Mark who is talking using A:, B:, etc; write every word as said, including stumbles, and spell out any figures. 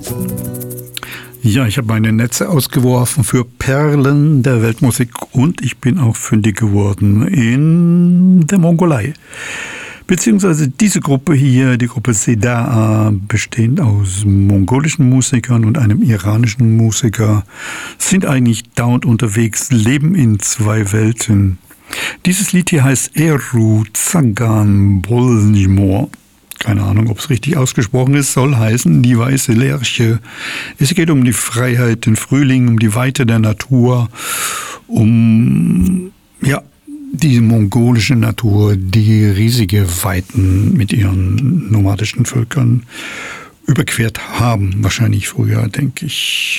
A: Ja, ich habe meine Netze ausgeworfen für Perlen der Weltmusik und ich bin auch fündig geworden in der Mongolei. Beziehungsweise diese Gruppe hier, die Gruppe Seda, bestehend aus mongolischen Musikern und einem iranischen Musiker, sind eigentlich dauernd unterwegs, leben in zwei Welten. Dieses Lied hier heißt Eru Tsagan Bolnimor. Keine Ahnung, ob es richtig ausgesprochen ist, soll heißen, die weiße Lerche. Es geht um die Freiheit, den Frühling, um die Weite der Natur, um, ja, die mongolische Natur, die riesige Weiten mit ihren nomadischen Völkern überquert haben. Wahrscheinlich früher, denke ich.